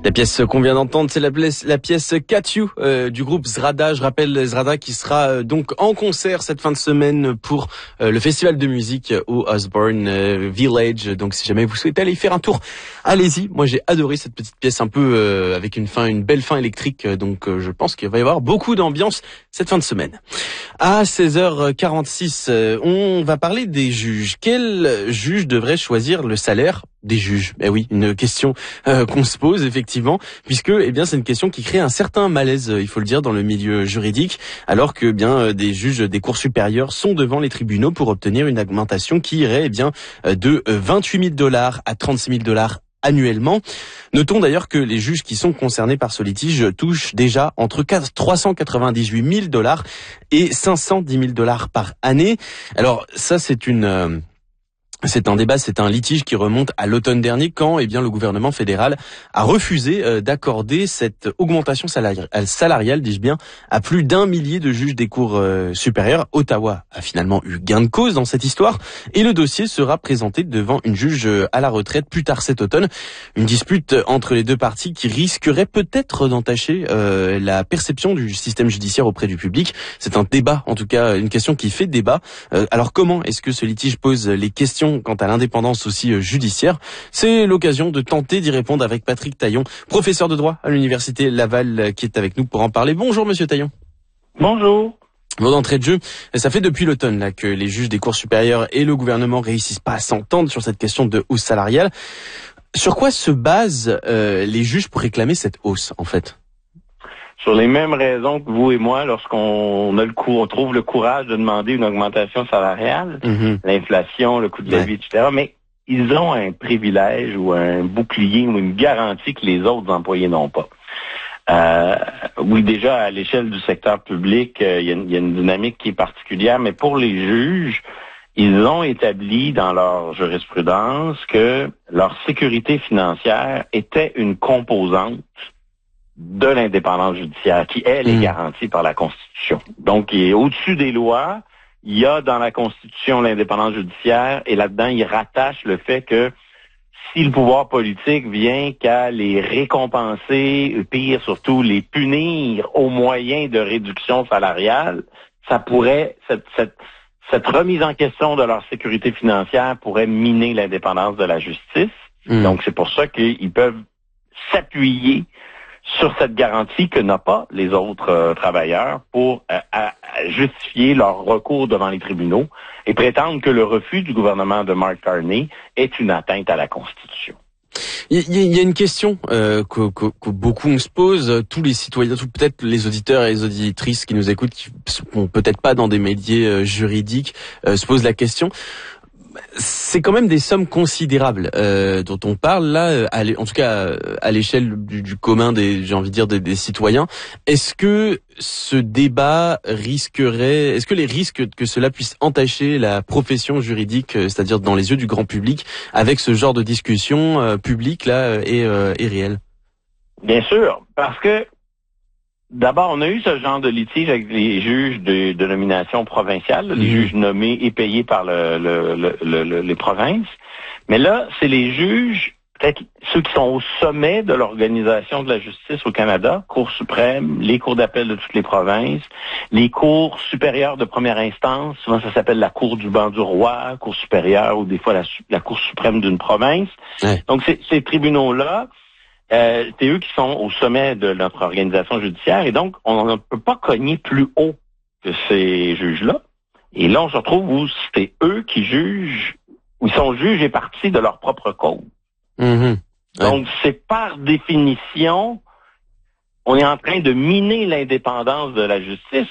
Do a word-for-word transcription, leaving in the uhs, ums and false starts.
La pièce qu'on vient d'entendre, c'est la pièce, la pièce Catch You euh, du groupe Zrada. Je rappelle Zrada qui sera euh, donc en concert cette fin de semaine pour euh, le festival de musique au Osborne euh, Village. Donc si jamais vous souhaitez aller y faire un tour, allez-y. Moi j'ai adoré cette petite pièce un peu euh, avec une fin, une belle fin électrique. Donc euh, je pense qu'il va y avoir beaucoup d'ambiance cette fin de semaine. À seize heures quarante-six, euh, on va parler des juges. Quel juge devrait choisir le salaire des juges? Eh oui, une question euh, qu'on se pose effectivement, puisque eh bien c'est une question qui crée un certain malaise, il faut le dire, dans le milieu juridique, alors que bien euh, des juges des cours supérieures sont devant les tribunaux pour obtenir une augmentation qui irait eh bien euh, de vingt-huit mille dollars à trente-six mille dollars annuellement. Notons d'ailleurs que les juges qui sont concernés par ce litige touchent déjà entre trois cent quatre-vingt-dix-huit mille dollars et cinq cent dix mille dollars par année. Alors ça c'est une euh, C'est un débat, c'est un litige qui remonte à l'automne dernier quand eh bien, le gouvernement fédéral a refusé euh, d'accorder cette augmentation salariale, salariale, dis-je bien, à plus d'un millier de juges des cours euh, supérieures. Ottawa a finalement eu gain de cause dans cette histoire et le dossier sera présenté devant une juge à la retraite plus tard cet automne. Une dispute entre les deux parties qui risquerait peut-être d'entacher euh, la perception du système judiciaire auprès du public. C'est un débat, en tout cas une question qui fait débat. Euh, alors comment est-ce que ce litige pose les questions quant à l'indépendance aussi judiciaire? C'est l'occasion de tenter d'y répondre avec Patrick Taillon, professeur de droit à l'université Laval, qui est avec nous pour en parler. Bonjour Monsieur Taillon. Bonjour. Bon, d'entrée de jeu, ça fait depuis l'automne là que les juges des cours supérieures et le gouvernement réussissent pas à s'entendre sur cette question de hausse salariale. Sur quoi se basent euh, les juges pour réclamer cette hausse en fait? Sur les mêmes raisons que vous et moi, lorsqu'on a le coup, on trouve le courage de demander une augmentation salariale, mm-hmm. l'inflation, le coût de la ouais. vie, et cetera. Mais ils ont un privilège ou un bouclier ou une garantie que les autres employés n'ont pas. Euh, oui, déjà, à l'échelle du secteur public, il euh, y, y a une dynamique qui est particulière, mais pour les juges, ils ont établi dans leur jurisprudence que leur sécurité financière était une composante de l'indépendance judiciaire, qui, elle, est garantie par la Constitution. Donc, il est au-dessus des lois. Il y a dans la Constitution l'indépendance judiciaire, et là-dedans, il rattache le fait que si le pouvoir politique vient qu'à les récompenser, pire surtout, les punir au moyen de réduction salariale, ça pourrait, cette, cette, cette remise en question de leur sécurité financière pourrait miner l'indépendance de la justice. Mmh. Donc, c'est pour ça qu'ils peuvent s'appuyer sur cette garantie que n'ont pas les autres euh, travailleurs pour euh, à, à justifier leur recours devant les tribunaux et prétendre que le refus du gouvernement de Mark Carney est une atteinte à la Constitution. Il y, y a une question euh, que, que, que beaucoup se posent, tous les citoyens, peut-être les auditeurs et les auditrices qui nous écoutent, qui sont peut-être pas dans des métiers euh, juridiques, euh, se posent la question. C'est quand même des sommes considérables euh, dont on parle là, à en tout cas à l'échelle du, du commun des, j'ai envie de dire des, des citoyens. Est-ce que ce débat risquerait, est-ce que les risques que cela puisse entacher la profession juridique, c'est-à-dire dans les yeux du grand public, avec ce genre de discussion euh, publique là est, euh, est réel? Bien sûr, parce que d'abord, on a eu ce genre de litige avec les juges de, de nomination provinciale, les mmh. juges nommés et payés par le, le, le, le, le, les provinces. Mais là, c'est les juges, peut-être ceux qui sont au sommet de l'organisation de la justice au Canada, Cour suprême, les cours d'appel de toutes les provinces, les cours supérieures de première instance, souvent ça s'appelle la Cour du banc du roi, Cour supérieure ou des fois la, la Cour suprême d'une province. Ouais. Donc, c'est, ces tribunaux-là, Euh, c'est eux qui sont au sommet de notre organisation judiciaire et donc on ne peut pas cogner plus haut que ces juges-là. Et là, on se retrouve où c'est eux qui jugent, où ils sont juges et partis de leur propre cause. Mmh. Ouais. Donc, c'est par définition, on est en train de miner l'indépendance de la justice.